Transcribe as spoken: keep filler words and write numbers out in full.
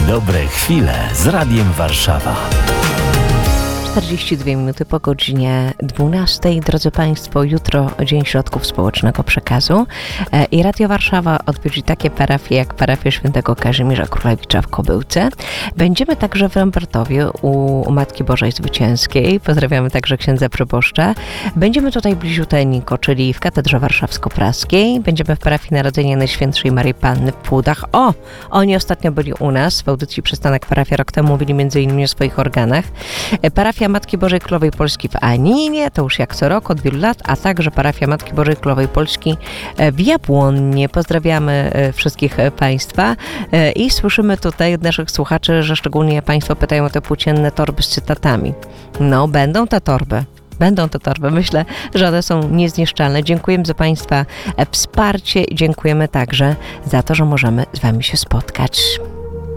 Dobre chwile z Radiem Warszawa. czterdzieści dwie minuty po godzinie dwunastej. Drodzy Państwo, jutro Dzień Środków Społecznego Przekazu i Radio Warszawa odwiedzi takie parafie jak parafia świętego Kazimierza Królewicza w Kobyłce. Będziemy także w Lambertowie u Matki Bożej Zwycięskiej. Pozdrawiamy także księdza proboszcza. Będziemy tutaj bliziuteńko, czyli w Katedrze Warszawsko-Praskiej. Będziemy w parafii Narodzenia Najświętszej Maryi Panny w Płudach. O! Oni ostatnio byli u nas w audycji Przystanek Parafia. Rok temu mówili między innymi o swoich organach. Parafia Matki Bożej Królowej Polski w Aninie, to już jak co rok, od wielu lat, a także parafia Matki Bożej Królowej Polski w Jabłonnie. Pozdrawiamy wszystkich Państwa i słyszymy tutaj od naszych słuchaczy, że szczególnie Państwo pytają o te płócienne torby z cytatami. No, będą te torby. Będą te torby. Myślę, że one są niezniszczalne. Dziękujemy za Państwa wsparcie i dziękujemy także za to, że możemy z Wami się spotkać.